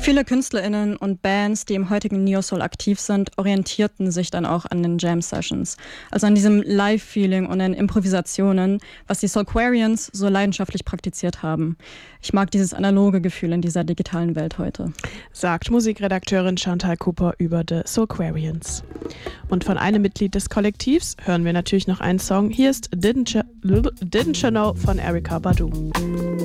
Viele KünstlerInnen und Bands, die im heutigen Neo-Soul aktiv sind, orientierten sich dann auch an den Jam-Sessions. Also an diesem Live-Feeling und den Improvisationen, was die Soulquarians so leidenschaftlich praktiziert haben. Ich mag dieses analoge Gefühl in dieser digitalen Welt heute. Sagt Musikredakteurin Chantal Cooper über The Soulquarians. Und von einem Mitglied des Kollektivs hören wir natürlich noch einen Song. Hier ist Didn't You Know von Erykah Badu.